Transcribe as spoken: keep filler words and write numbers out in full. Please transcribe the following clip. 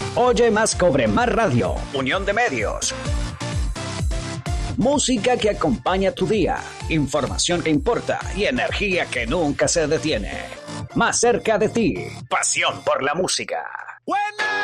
Oye Más Cobre Más Radio. Unión de Medios. Música que acompaña tu día. Información que importa y energía que nunca se detiene. Más cerca de ti. Pasión por la música.